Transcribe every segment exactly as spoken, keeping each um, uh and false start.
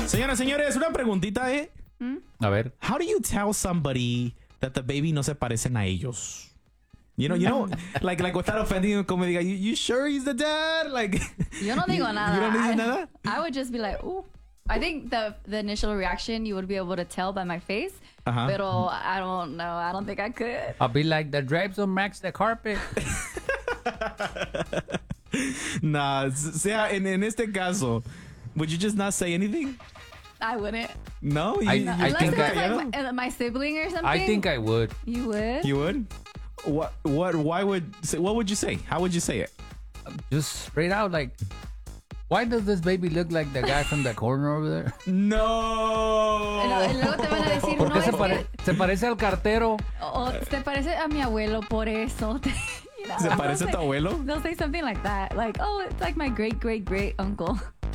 Señoras, señores, una preguntita, ¿eh? A ver. How do you tell somebody that the baby no se parecen a ellos? You know, you know, like, like without offending, como diga, you, you sure he's the dad? Like, Yo no digo you, nada. You don't dice I, nada? I would just be like, ooh. I think the the initial reaction you would be able to tell by my face. Uh-huh. Pero I don't know. I don't think I could. I'll be like, the drapes don't match the carpet. Nah, o sea, en, en este caso, would you just not say anything? I wouldn't. No? You, I- you I Unless think it was I- like my, uh, my sibling or something. I think I would. You would? You would? What, what, why would, say, what would you say? How would you say it? Just straight out, like, why does this baby look like the guy from the corner over there? No. Y luego te van a decir, ¿Por no, qué es se, que... pare- se parece al cartero? O te parece a mi abuelo por eso. You know, ¿Se they'll parece a say- tu abuelo? They'll say something like that. Like, oh, it's like my great, great, great uncle.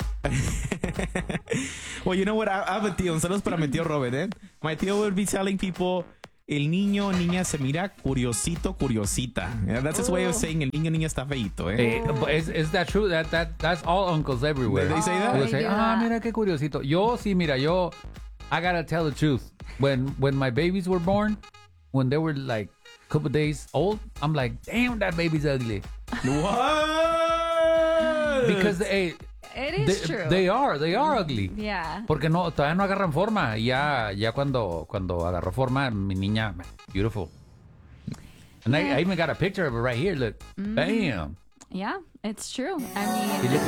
Well, you know what? I, I have a tío. Un saludo para mi tío Robert, eh? My tío would be telling people, el niño o niña se mira curiosito, curiosita. Yeah, that's his way of Oh. saying el niño o niña está feito, eh? Eh, but is, is that true? That, that, that's all uncles everywhere. They say that? They They say, do ah, that. mira qué curiosito. Yo, sí, mira, yo, I gotta tell the truth. When, when my babies were born, when they were like a couple days old, I'm like, damn, that baby's ugly. What? Because, hey, It is they, true. they are, they are ugly. Yeah. Porque no, todavía no agarran forma. Ya, ya cuando, cuando agarró forma, mi niña, beautiful. And I, I even got a picture of her right here. Look, bam. Yeah, it's true. I Y mean... look